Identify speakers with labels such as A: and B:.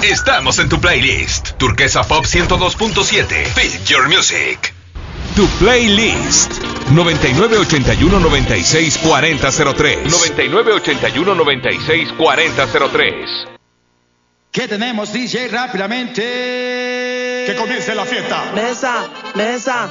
A: Estamos en tu playlist. Turquesa Pop 102.7. Feel your music. Tu playlist. 9981-964003. 9981-964003.
B: ¿Qué tenemos, DJ? Rápidamente.
C: Que comience la fiesta.
D: Mesa, mesa.